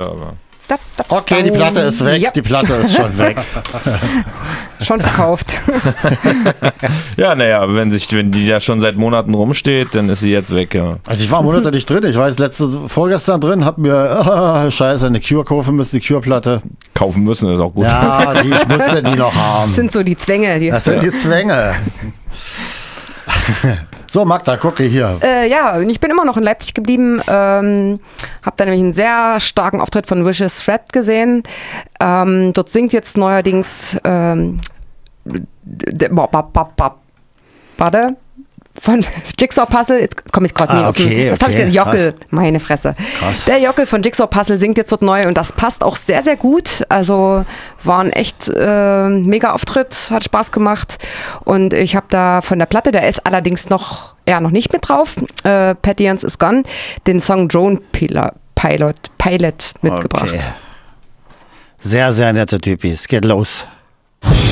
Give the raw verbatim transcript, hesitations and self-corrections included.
Aber Da, da, Okay, da. die Platte ist weg, Ja. die Platte ist schon weg. Schon verkauft. ja, naja, wenn sich, wenn die ja schon seit Monaten rumsteht, dann ist sie jetzt weg, ja. Also ich war Monate nicht drin, ich war jetzt letzte, vorgestern drin, hab mir, ah, scheiße, eine Cure kaufen müssen, die Cure-Platte. Kaufen müssen ist auch gut. Ja, die, ich musste die noch haben. Das sind so die Zwänge. Die Das sind die Zwänge. So, Magda, gucke hier. Äh, ja, und ich bin immer noch in Leipzig geblieben. Ähm, hab da nämlich einen sehr starken Auftritt von Vicious Threat gesehen. Ähm, dort singt jetzt neuerdings ähm, d- b- b- b- b- warte, von Jigsaw Puzzle, jetzt komme ich gerade Ah, nie auf den, okay, was habe ich okay, gesagt? Jockel, krass. meine Fresse. Krass. Der Jockel von Jigsaw Puzzle singt jetzt dort neu und das passt auch sehr, sehr gut. Also war ein echt äh, mega Auftritt, hat Spaß gemacht und ich habe da von der Platte, der ist allerdings noch, ja, noch nicht mit drauf, äh, Patty Jans is Gone, den Song Drone Pilot, Pilot, Pilot mitgebracht. Okay. Sehr, sehr nette Typis. Geht los.